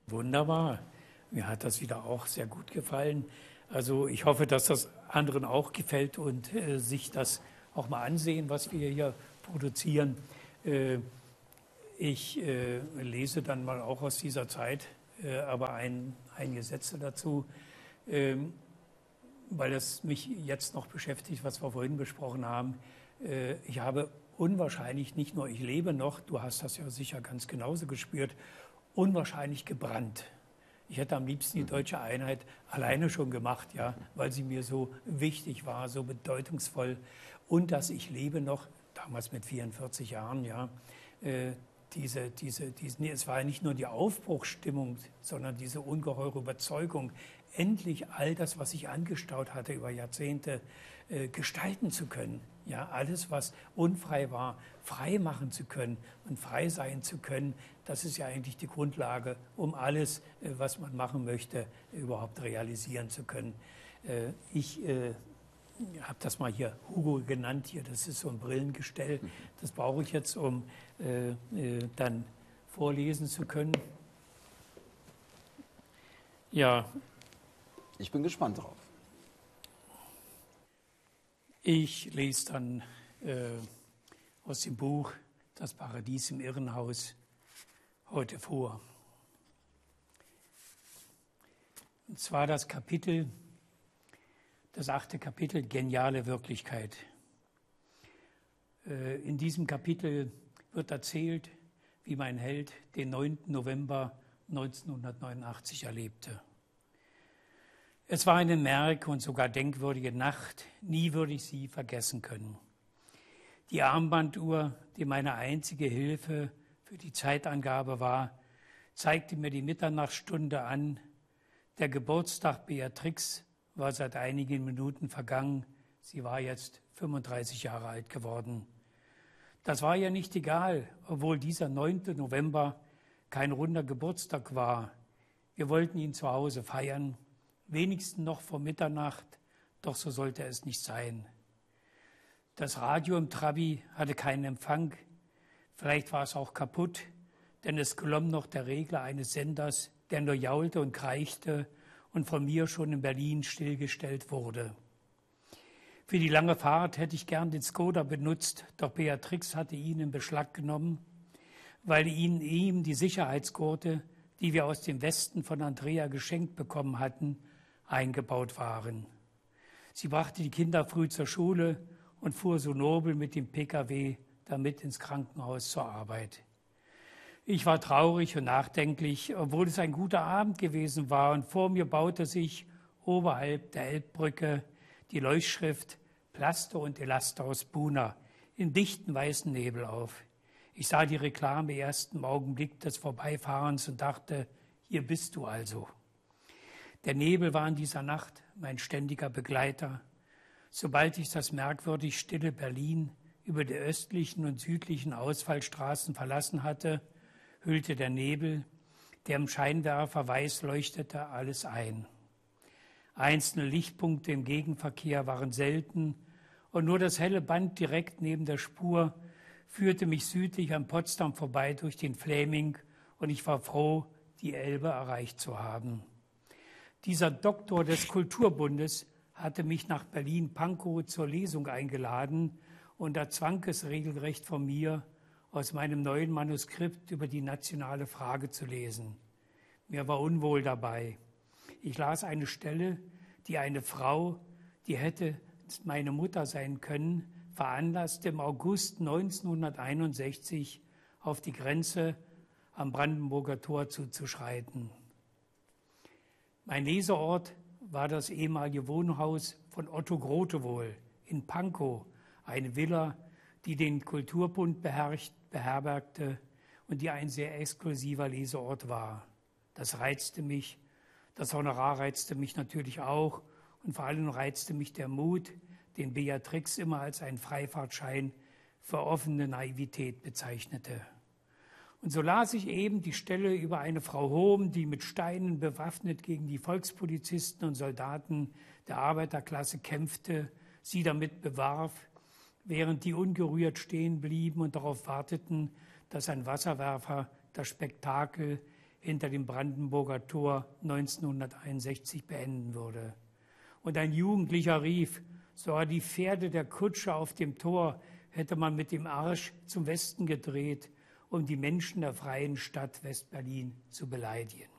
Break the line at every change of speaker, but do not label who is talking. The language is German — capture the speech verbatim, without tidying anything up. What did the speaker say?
Wunderbar. Mir hat das wieder auch sehr gut gefallen. Also ich hoffe, dass das anderen auch gefällt und äh, sich das auch mal ansehen, was wir hier produzieren. Äh, ich äh, lese dann mal auch aus dieser Zeit, äh, aber ein, einige Sätze dazu, äh, weil das mich jetzt noch beschäftigt, was wir vorhin besprochen haben. Äh, ich habe unwahrscheinlich, nicht nur ich lebe noch, du hast das ja sicher ganz genauso gespürt, unwahrscheinlich gebrannt. Ich hätte am liebsten die deutsche Einheit alleine schon gemacht, ja, weil sie mir so wichtig war, so bedeutungsvoll. Und dass ich lebe noch, damals mit vierundvierzig Jahren, ja, äh, diese, diese, diese, nee, es war ja nicht nur die Aufbruchsstimmung, sondern diese ungeheure Überzeugung, endlich all das, was ich angestaut hatte über Jahrzehnte, äh, gestalten zu können. Ja, alles, was unfrei war, frei machen zu können und frei sein zu können, das ist ja eigentlich die Grundlage, um alles, äh, was man machen möchte, überhaupt realisieren zu können. Äh, ich äh, habe das mal hier Hugo genannt, hier, das ist so ein Brillengestell. Das brauche ich jetzt, um äh, äh, dann vorlesen zu können. Ja.
Ich bin gespannt drauf.
Ich lese dann äh, aus dem Buch Das Paradies im Irrenhaus heute vor. Und zwar das Kapitel, das achte Kapitel, Geniale Wirklichkeit. Äh, in diesem Kapitel wird erzählt, wie mein Held den neunten November neunzehnhundertneunundachtzig erlebte. Es war eine merk- und sogar denkwürdige Nacht. Nie würde ich sie vergessen können. Die Armbanduhr, die meine einzige Hilfe für die Zeitangabe war, zeigte mir die Mitternachtsstunde an. Der Geburtstag Beatrix war seit einigen Minuten vergangen. Sie war jetzt fünfunddreißig Jahre alt geworden. Das war ihr nicht egal, obwohl dieser neunte November kein runder Geburtstag war. Wir wollten ihn zu Hause feiern. Wenigstens noch vor Mitternacht, doch so sollte es nicht sein. Das Radio im Trabi hatte keinen Empfang, vielleicht war es auch kaputt, denn es glomm noch der Regler eines Senders, der nur jaulte und kreichte und von mir schon in Berlin stillgestellt wurde. Für die lange Fahrt hätte ich gern den Skoda benutzt, doch Beatrix hatte ihn in Beschlag genommen, weil ihn ihm die Sicherheitsgurte, die wir aus dem Westen von Andrea geschenkt bekommen hatten, eingebaut waren. Sie brachte die Kinder früh zur Schule und fuhr so nobel mit dem P K W damit ins Krankenhaus zur Arbeit. Ich war traurig und nachdenklich, obwohl es ein guter Abend gewesen war und vor mir baute sich oberhalb der Elbbrücke die Leuchtschrift Plaster und Elaster aus Buna in dichten weißen Nebel auf. Ich sah die Reklame erst im Augenblick des Vorbeifahrens und dachte, hier bist du also. Der Nebel war in dieser Nacht mein ständiger Begleiter. Sobald ich das merkwürdig stille Berlin über die östlichen und südlichen Ausfallstraßen verlassen hatte, hüllte der Nebel, der im Scheinwerfer weiß leuchtete, alles ein. Einzelne Lichtpunkte im Gegenverkehr waren selten und nur das helle Band direkt neben der Spur führte mich südlich an Potsdam vorbei durch den Fläming und ich war froh, die Elbe erreicht zu haben. Dieser Doktor des Kulturbundes hatte mich nach Berlin-Pankow zur Lesung eingeladen und erzwang es regelrecht von mir, aus meinem neuen Manuskript über die nationale Frage zu lesen. Mir war unwohl dabei. Ich las eine Stelle, die eine Frau, die hätte meine Mutter sein können, veranlasste, im August neunzehnhunderteinundsechzig auf die Grenze am Brandenburger Tor zuzuschreiten. Mein Leseort war das ehemalige Wohnhaus von Otto Grotewohl in Pankow, eine Villa, die den Kulturbund beherrscht, beherbergte und die ein sehr exklusiver Leseort war. Das reizte mich, das Honorar reizte mich natürlich auch und vor allem reizte mich der Mut, den Beatrix immer als einen Freifahrtschein für offene Naivität bezeichnete. Und so las ich eben die Stelle über eine Frau Hohm, die mit Steinen bewaffnet gegen die Volkspolizisten und Soldaten der Arbeiterklasse kämpfte, sie damit bewarf, während die ungerührt stehen blieben und darauf warteten, dass ein Wasserwerfer das Spektakel hinter dem Brandenburger Tor neunzehnhunderteinundsechzig beenden würde. Und ein Jugendlicher rief, sogar die Pferde der Kutsche auf dem Tor hätte man mit dem Arsch zum Westen gedreht, um die Menschen der freien Stadt West-Berlin zu beleidigen.